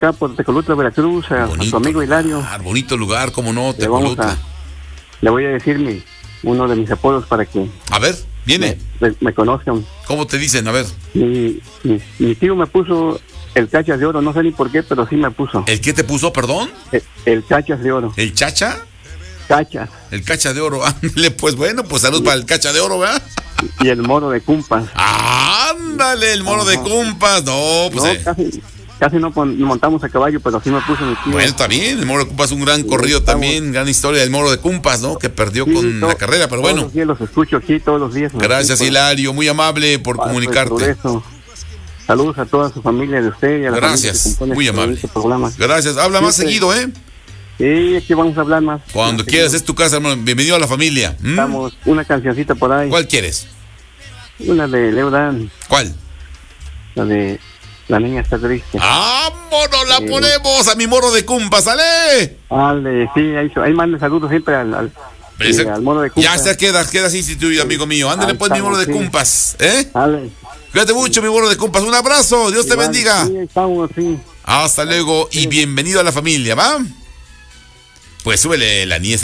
acá por Tecolutla, Veracruz, a tu amigo Hilario. Bonito lugar, como no, Tecolutla. Le voy a decir uno de mis apodos para que... A ver, viene. Me conozcan. ¿Cómo te dicen? A ver. Mi tío me puso el Cachas de Oro, no sé ni por qué, pero sí me puso. ¿El qué te puso, perdón? El Cachas de Oro. ¿El Chacha? Cachas. El Cacha de Oro. Ándale, pues bueno, pues salud para el Cacha de Oro, ¿verdad? Y el Moro de Cumpas. Ándale, el Moro de Cumpas. No, pues. No, casi no montamos a caballo, pero sí me puso mi tío. Bueno, está bien, el Moro de Cumpas es un gran corrido también, gran historia del Moro de Cumpas, ¿no? Que perdió con la carrera, pero bueno. Todos los días los escucho aquí, todos los días. Gracias, Hilario, muy amable por comunicarte. Saludos a toda su familia de usted y a la Gracias, muy amable. Gracias, habla más seguido, ¿eh? Sí, aquí vamos a hablar más. Cuando quieras, es tu casa, hermano. Bienvenido a la familia. Vamos, una cancioncita por ahí. ¿Cuál quieres? Una de Leo Dan. ¿Cuál? La de La Niña Está Triste. ¡Vámonos! La ponemos a mi Moro de Cumpas, ¡sale! Sí, ahí manda saludos siempre al Moro de Cumpas. Ya se queda así instituido, amigo mío. Ándale, pues, mi Moro de Cumpas, ¿eh? Dale. Cuídate mucho, mi Moro de Cumpas. Un abrazo, Dios te bendiga. Sí, estamos, sí. Hasta luego y bienvenido a la familia, ¿va? Pues súbele la niña.